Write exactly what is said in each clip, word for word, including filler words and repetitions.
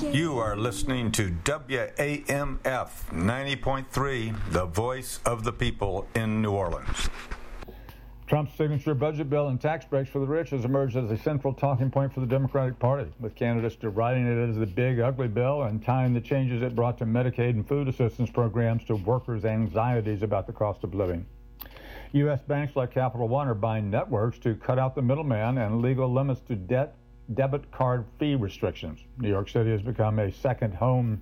You are listening to W A M F ninety point three, the voice of the people in New Orleans. Trump's signature budget bill and tax breaks for the rich has emerged as a central talking point for the Democratic Party, with candidates deriding it as the big, ugly bill and tying the changes it brought to Medicaid and food assistance programs to workers' anxieties about the cost of living. U S banks like Capital One are buying networks to cut out the middleman and legal limits to debt debit card fee restrictions. New York City has become a second home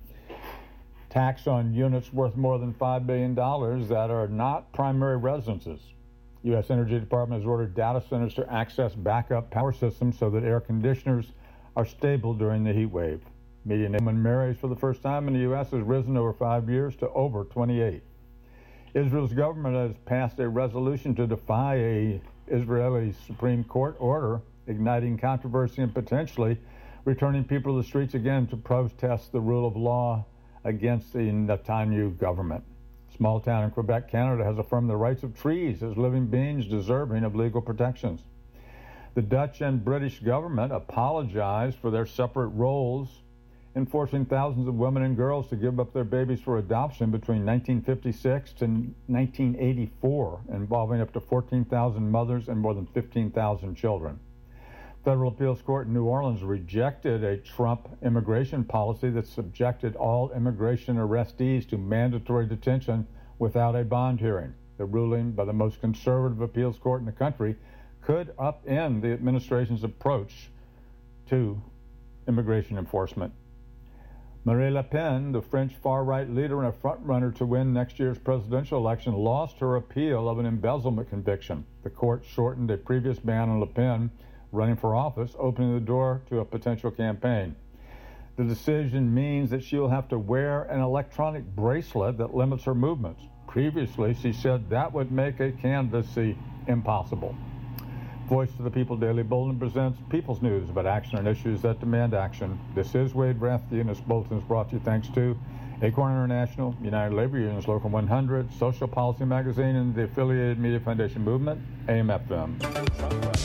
tax on units worth more than five billion dollars that are not primary residences. U S Energy Department has ordered data centers to access backup power systems so that air conditioners are stable during the heat wave. Median woman marriage for the first time in the U S has risen over five years to over twenty-eight. Israel's government has passed a resolution to defy a Israeli Supreme Court order igniting controversy and potentially returning people to the streets again to protest the rule of law against the Netanyahu government. Small town in Quebec, Canada has affirmed the rights of trees as living beings deserving of legal protections. The Dutch and British government apologized for their separate roles in forcing thousands of women and girls to give up their babies for adoption between nineteen fifty-six to nineteen eighty-four, involving up to fourteen thousand mothers and more than fifteen thousand children. Federal appeals court in New Orleans rejected a Trump immigration policy that subjected all immigration arrestees to mandatory detention without a bond hearing. The ruling by the most conservative appeals court in the country could upend the administration's approach to immigration enforcement. Marine Le Pen, the French far-right leader and a front-runner to win next year's presidential election, lost her appeal of an embezzlement conviction. The court shortened a previous ban on Le Pen running for office, opening the door to a potential campaign. The decision means that she will have to wear an electronic bracelet that limits her movements. Previously, she said that would make a candidacy impossible. Voice of the People Daily Bulletin presents People's News about action on issues that demand action. This is Wade Rathke, and this bulletin is brought to you thanks to Acorn International, United Labor Unions Local one hundred, Social Policy Magazine, and the affiliated Media Foundation Movement, A M F M.